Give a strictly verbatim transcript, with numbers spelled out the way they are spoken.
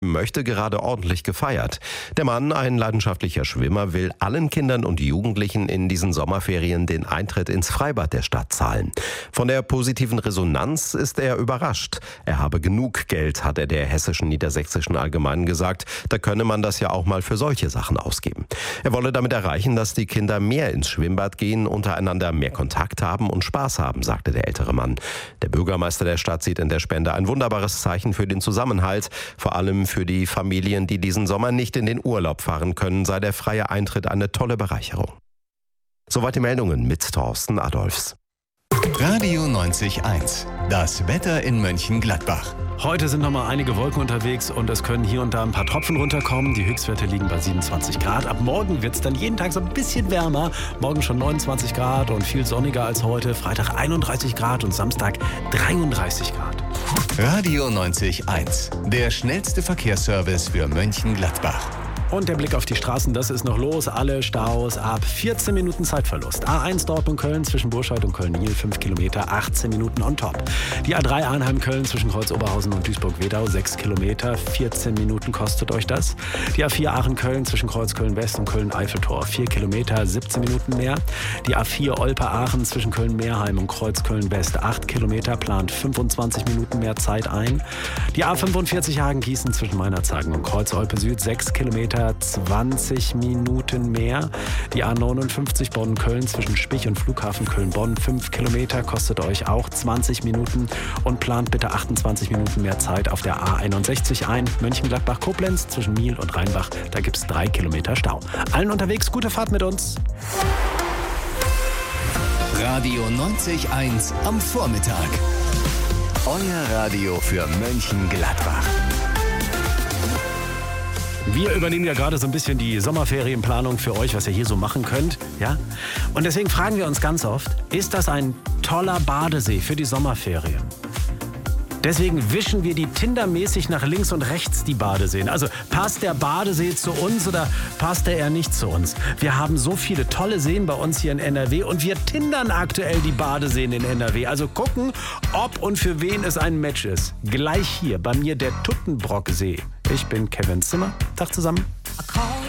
möchte gerade ordentlich gefeiert. Der Mann, ein leidenschaftlicher Schwimmer, will allen Kindern und Jugendlichen in diesen Sommerferien den Eintritt ins Freibad der Stadt zahlen. Von der positiven Resonanz ist er überrascht. Er habe genug Geld, hat er der Hessischen Niedersächsischen Allgemeinen gesagt. Da könne man das ja auch mal für solche Sachen ausgeben. Er wolle damit erreichen, dass die Kinder mehr ins Schwimmbad gehen, untereinander mehr Kontakt haben und Spaß haben, sagte der ältere Mann. Der Bürgermeister der Stadt sieht in der Spende ein wunderbares Zeichen für den Zusammenhalt, vor allem für die Familien, die diesen Sommer nicht in den Urlaub fahren können, sei der freie Eintritt eine tolle Bereicherung. Soweit die Meldungen mit Thorsten Adolfs. Radio neunzig Komma eins. Das Wetter in Mönchengladbach. Heute sind noch mal einige Wolken unterwegs und es können hier und da ein paar Tropfen runterkommen. Die Höchstwerte liegen bei siebenundzwanzig Grad. Ab morgen wird es dann jeden Tag so ein bisschen wärmer. Morgen schon neunundzwanzig Grad und viel sonniger als heute. Freitag einunddreißig Grad und Samstag dreiunddreißig Grad. Radio neunzig Komma eins. Der schnellste Verkehrsservice für Mönchengladbach. Und der Blick auf die Straßen, das ist noch los. Alle Staus ab vierzehn Minuten Zeitverlust. A eins Dortmund-Köln zwischen Burscheid und Köln-Niel, fünf Kilometer, achtzehn Minuten on top. Die A drei Arnheim-Köln zwischen Kreuz-Oberhausen und Duisburg-Wedau, sechs Kilometer, vierzehn Minuten kostet euch das. Die A vier Aachen-Köln zwischen Kreuz-Köln-West und Köln-Eiffeltor, vier Kilometer, siebzehn Minuten mehr. Die A vier Olpe-Aachen zwischen Köln-Meerheim und Kreuz-Köln-West, acht Kilometer, plant fünfundzwanzig Minuten mehr Zeit ein. Die A fünfundvierzig Hagen-Gießen zwischen Meinerzhagen und Kreuz-Olpe-Süd, sechs Kilometer, zwanzig Minuten mehr. Die A neunundfünfzig Bonn-Köln zwischen Spich und Flughafen Köln-Bonn, fünf Kilometer, kostet euch auch zwanzig Minuten und plant bitte achtundzwanzig Minuten mehr Zeit auf der A einundsechzig ein. Mönchengladbach-Koblenz zwischen Miel und Rheinbach, da gibt es drei Kilometer Stau. Allen unterwegs, gute Fahrt mit uns. Radio neunzig Komma eins am Vormittag. Euer Radio für Mönchengladbach. Wir übernehmen ja gerade so ein bisschen die Sommerferienplanung für euch, was ihr hier so machen könnt. Ja? Und deswegen fragen wir uns ganz oft, ist das ein toller Badesee für die Sommerferien? Deswegen wischen wir die tindermäßig nach links und rechts die Badeseen. Also passt der Badesee zu uns oder passt er eher nicht zu uns? Wir haben so viele tolle Seen bei uns hier in N R W und wir tindern aktuell die Badeseen in N R W. Also gucken, ob und für wen es ein Match ist. Gleich hier bei mir der Tuttenbrocksee. Ich bin Kevin Zimmer. Tag zusammen.